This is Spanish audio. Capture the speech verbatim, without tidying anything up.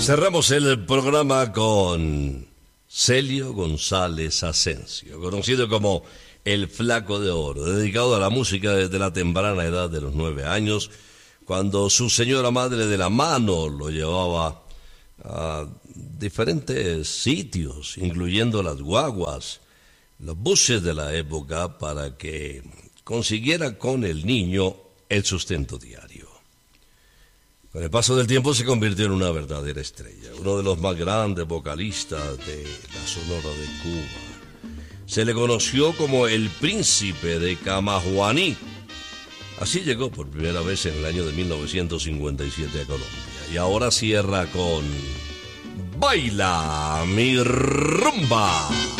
Cerramos el programa con Celio González Asensio, conocido como El Flaco de Oro, dedicado a la música desde la temprana edad de los nueve años, cuando su señora madre de la mano lo llevaba a diferentes sitios, incluyendo las guaguas, los buses de la época, para que consiguiera con el niño el sustento diario. Con el paso del tiempo se convirtió en una verdadera estrella, uno de los más grandes vocalistas de la Sonora de Cuba. Se le conoció como el príncipe de Camajuaní. Así llegó por primera vez en el año de mil novecientos cincuenta y siete a Colombia. Y ahora cierra con Baila mi rumba.